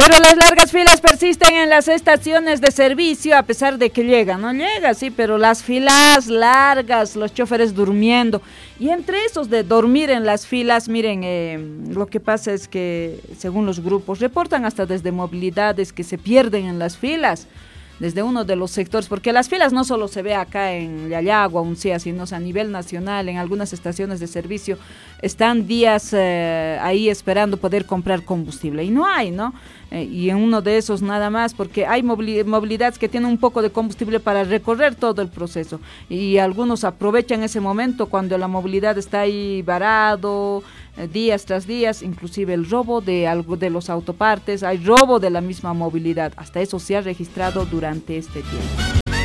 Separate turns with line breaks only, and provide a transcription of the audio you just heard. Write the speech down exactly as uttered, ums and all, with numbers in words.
Pero las largas filas persisten en las estaciones de servicio a pesar de que llega, no llega, sí, pero las filas largas, los choferes durmiendo. Y entre esos de dormir en las filas, miren, eh, lo que pasa es que según los grupos reportan hasta desde movilidades que se pierden en las filas, desde uno de los sectores, porque las filas no solo se ve acá en Yayagua, Uncía, sino a nivel nacional, en algunas estaciones de servicio, están días eh, ahí esperando poder comprar combustible, y no hay, ¿no? Eh, y en uno de esos nada más, porque hay movilidades que tienen un poco de combustible para recorrer todo el proceso, y algunos aprovechan ese momento cuando la movilidad está ahí varado, eh, días tras días, inclusive el robo de algo de los autopartes, hay robo de la misma movilidad, hasta eso se ha registrado durante este tiempo.